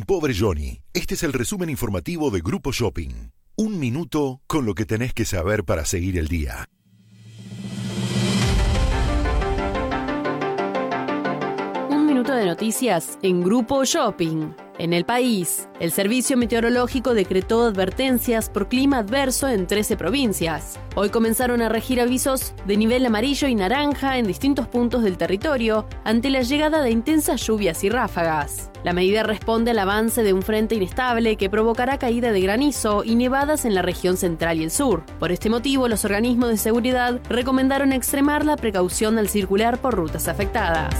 Pobre Johnny. Este es el resumen informativo de Grupo Shopping. Un minuto con lo que tenés que saber para seguir el día. Un minuto de noticias en Grupo Shopping. En el país, el Servicio Meteorológico decretó advertencias por clima adverso en 13 provincias. Hoy comenzaron a regir avisos de nivel amarillo y naranja en distintos puntos del territorio ante la llegada de intensas lluvias y ráfagas. La medida responde al avance de un frente inestable que provocará caída de granizo y nevadas en la región central y el sur. Por este motivo, los organismos de seguridad recomendaron extremar la precaución al circular por rutas afectadas.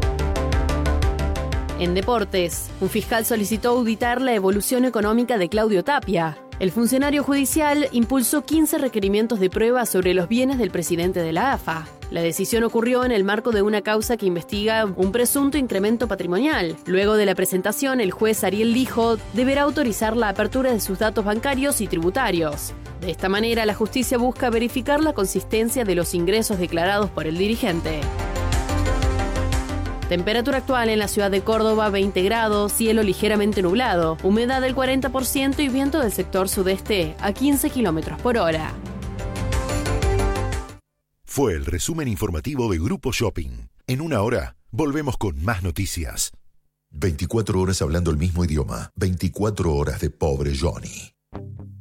En deportes, un fiscal solicitó auditar la evolución económica de Claudio Tapia. El funcionario judicial impulsó 15 requerimientos de prueba sobre los bienes del presidente de la AFA. La decisión ocurrió en el marco de una causa que investiga un presunto incremento patrimonial. Luego de la presentación, el juez Ariel Lijo deberá autorizar la apertura de sus datos bancarios y tributarios. De esta manera, la justicia busca verificar la consistencia de los ingresos declarados por el dirigente. Temperatura actual en la ciudad de Córdoba, 20 grados, cielo ligeramente nublado, humedad del 40% y viento del sector sudeste a 15 kilómetros por hora. Fue el resumen informativo de Grupo Shopping. En una hora, volvemos con más noticias. 24 horas hablando el mismo idioma. 24 horas de Pobre Johnny.